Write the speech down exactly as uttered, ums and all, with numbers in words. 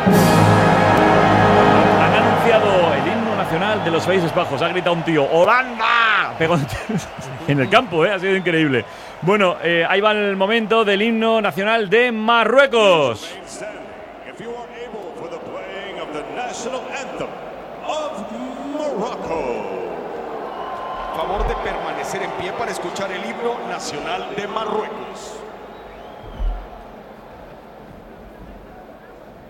Han anunciado el himno nacional de los Países Bajos. Ha gritado un tío, ¡Holanda! Pegó en el campo, ¿eh? Ha sido increíble. Bueno, eh, ahí va el momento del himno nacional de Marruecos. Favor de permanecer en pie para escuchar el himno nacional de Marruecos.